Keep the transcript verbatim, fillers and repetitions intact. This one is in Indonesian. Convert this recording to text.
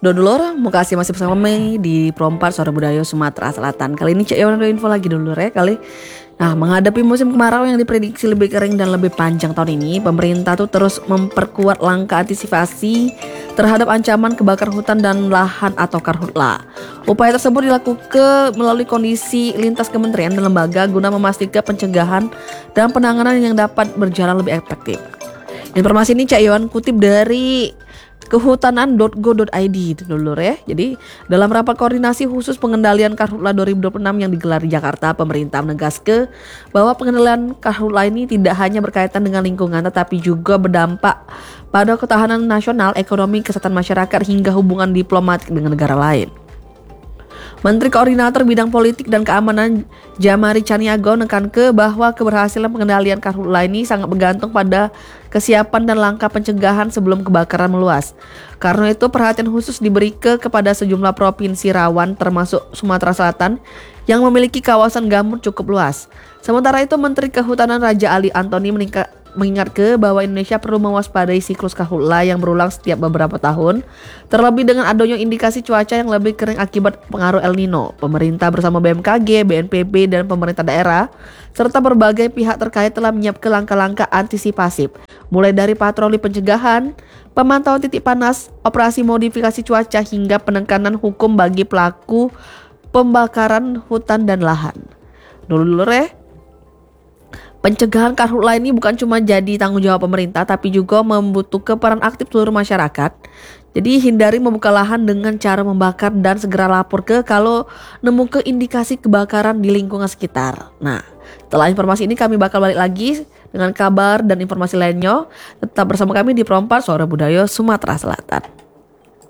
Dulur, mau kasih masih bersama Mei di Perompat Suara Budaya Sumatera Selatan. Kali ini Cek Yon ada info lagi dulu ya kali. Nah, menghadapi musim kemarau yang diprediksi lebih kering dan lebih panjang tahun ini, pemerintah tuh terus memperkuat langkah antisipasi terhadap ancaman kebakaran hutan dan lahan atau karhutla. Upaya tersebut dilakukan melalui kondisi lintas kementerian dan lembaga guna memastikan pencegahan dan penanganan yang dapat berjalan lebih efektif. Informasi ini Cak Yon kutip dari kehutanan titik go titik i d itu dulu ya. Jadi dalam rapat koordinasi khusus pengendalian karhutla dua ribu dua puluh enam yang digelar di Jakarta, pemerintah menegaskan bahwa pengendalian karhutla ini tidak hanya berkaitan dengan lingkungan tetapi juga berdampak pada ketahanan nasional, ekonomi, kesehatan masyarakat hingga hubungan diplomatik dengan negara lain. Menteri Koordinator Bidang Politik dan Keamanan Jamari Caniago menekankan bahwa keberhasilan pengendalian karhutla ini sangat bergantung pada kesiapan dan langkah pencegahan sebelum kebakaran meluas. Karena itu perhatian khusus diberikan kepada sejumlah provinsi rawan termasuk Sumatera Selatan yang memiliki kawasan gambut cukup luas. Sementara itu Menteri Kehutanan Raja Ali Antoni meningkat mengingatkan bahwa Indonesia perlu mewaspadai siklus karhutla yang berulang setiap beberapa tahun, terlebih dengan adanya indikasi cuaca yang lebih kering akibat pengaruh El Nino. Pemerintah bersama B M K G, B N P B, dan pemerintah daerah, serta berbagai pihak terkait telah menyiapkan langkah-langkah antisipasi, mulai dari patroli pencegahan, pemantauan titik panas, operasi modifikasi cuaca, hingga penekanan hukum bagi pelaku pembakaran hutan dan lahan. Dulu-dulu ya. Pencegahan karhutla ini bukan cuma jadi tanggung jawab pemerintah tapi juga membutuhkan peran aktif seluruh masyarakat. Jadi hindari membuka lahan dengan cara membakar dan segera lapor ke kalau nemu ke indikasi kebakaran di lingkungan sekitar. Nah, setelah informasi ini kami bakal balik lagi dengan kabar dan informasi lainnya. Tetap bersama kami di Perompat Suara Budaya Sumatera Selatan.